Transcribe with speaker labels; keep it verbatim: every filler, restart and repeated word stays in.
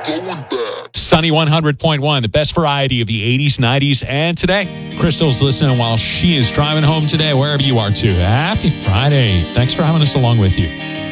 Speaker 1: going back.
Speaker 2: Sunny one hundred point one, the best variety of the eighties, nineties, and today. Crystal's listening while she is driving home today, wherever you are, too. Happy Friday. Thanks for having us along with you.